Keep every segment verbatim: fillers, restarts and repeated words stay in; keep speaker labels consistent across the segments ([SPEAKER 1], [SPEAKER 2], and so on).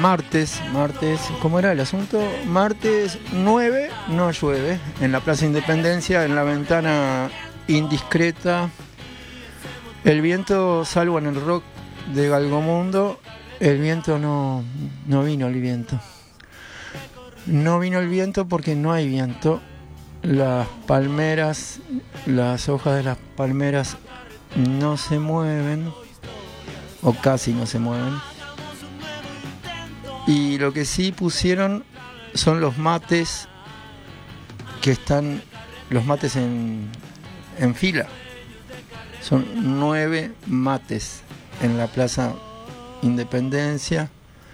[SPEAKER 1] martes, martes, ¿cómo era el asunto? Martes nueve, no llueve, en la Plaza Independencia, en la ventana indiscreta. El viento, salvo en el rock de Galgomundo, el viento no, no vino el viento. No vino el viento porque no hay viento. Las palmeras, las hojas de las palmeras no se mueven, o casi no se mueven. Y lo que sí pusieron son los mates que están, los mates en, en fila. Son nueve mates en la Plaza Independencia.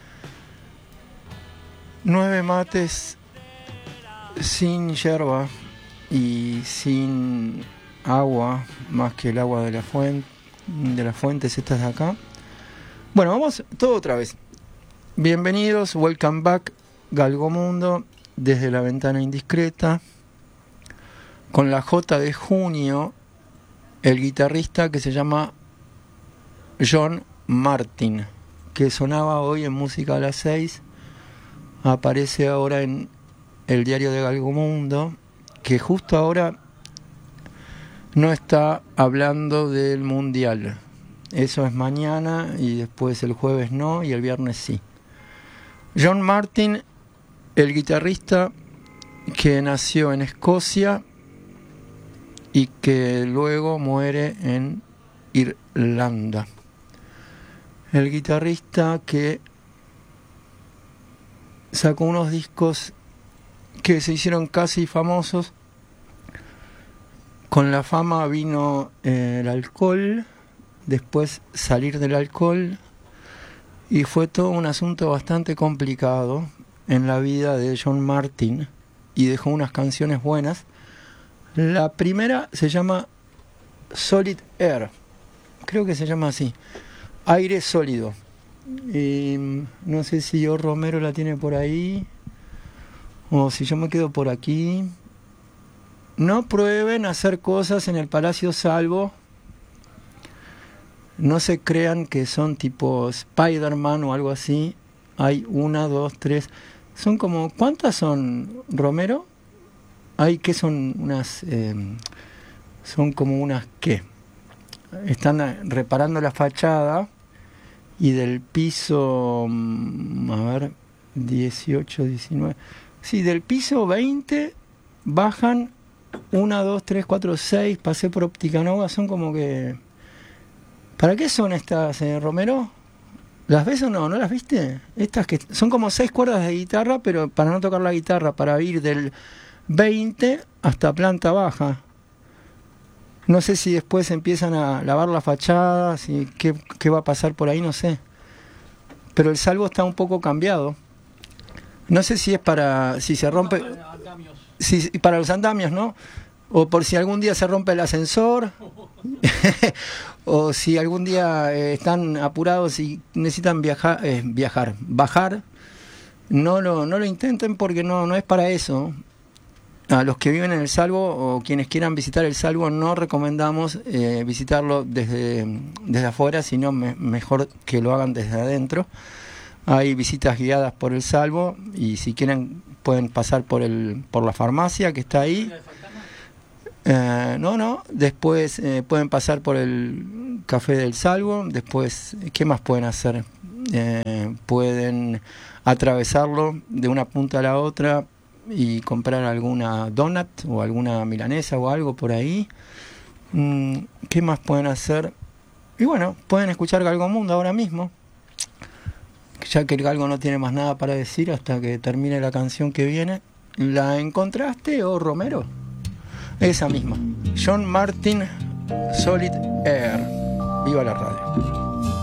[SPEAKER 1] Nueve mates sin yerba y sin agua, más que el agua de la fuente, de las fuentes estas de acá. Bueno, vamos todo otra vez. Bienvenidos, welcome back, Galgomundo, desde la ventana indiscreta, con la J de junio, el guitarrista que se llama John Martyn, que sonaba hoy en Música a las seis, aparece ahora en el diario de Galgomundo, que justo ahora no está hablando del Mundial. Eso es mañana y después el jueves no y el viernes sí. John Martyn, el guitarrista que nació en Escocia y que luego muere en Irlanda. El guitarrista que sacó unos discos que se hicieron casi famosos. Con la fama vino eh, el alcohol, después salir del alcohol, y fue todo un asunto bastante complicado en la vida de John Martyn, y dejó unas canciones buenas. La primera se llama Solid Air, creo que se llama así, aire sólido. Y no sé si yo Romero la tiene por ahí o si yo me quedo por aquí. No prueben hacer cosas en el Palacio Salvo. No se crean que son tipo Spider-Man o algo así. Hay una, dos, tres. Son como, ¿cuántas son, Romero? Hay que son unas, eh, son como unas, ¿qué? Están reparando la fachada y del piso, a ver, dieciocho, diecinueve. Sí, del piso veinte bajan una, dos, tres, cuatro, seis. Pasé por Óptica Nova, son como que... ¿Para qué son estas, eh, Romero? ¿Las ves o no? ¿No las viste? Estas que son como seis cuerdas de guitarra, pero para no tocar la guitarra, para ir del veinte hasta planta baja. No sé si después empiezan a lavar la fachada, si qué, qué va a pasar por ahí, no sé. Pero el salvo está un poco cambiado. No sé si es para... si se rompe... Si, para los andamios, ¿no? O por si algún día se rompe el ascensor... o si algún día eh, están apurados y necesitan viajar, eh, viajar, bajar, no lo, no lo intenten porque no, no es para eso. A los que viven en el Salvo o quienes quieran visitar el Salvo no recomendamos eh, visitarlo desde, desde afuera, sino me, mejor que lo hagan desde adentro. Hay visitas guiadas por el Salvo y si quieren pueden pasar por el por la farmacia que está ahí. Uh, no, no, después eh, pueden pasar por el Café del Salvo, después, ¿qué más pueden hacer? Eh, pueden atravesarlo de una punta a la otra y comprar alguna donut o alguna milanesa o algo por ahí. Mm, ¿qué más pueden hacer? Y bueno, pueden escuchar Galgomundo ahora mismo, ya que el Galgo no tiene más nada para decir hasta que termine la canción que viene. ¿La encontraste, o Romero? Esa misma, John Martyn, Solid Air. Viva la radio.